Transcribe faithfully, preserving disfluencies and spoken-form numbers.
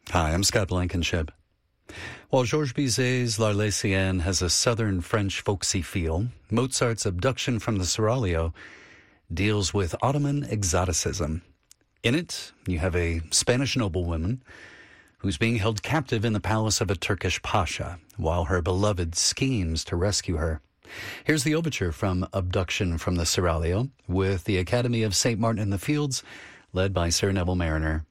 Hi, I'm Scott Blankenship. While Georges Bizet's L'Arlésienne has a southern French folksy feel, Mozart's Abduction from the Seraglio deals with Ottoman exoticism. In it, you have a Spanish noblewoman who's being held captive in the palace of a Turkish pasha, while her beloved schemes to rescue her. Here's the overture from Abduction from the Seraglio with the Academy of Saint Martin in the Fields, led by Sir Neville Mariner.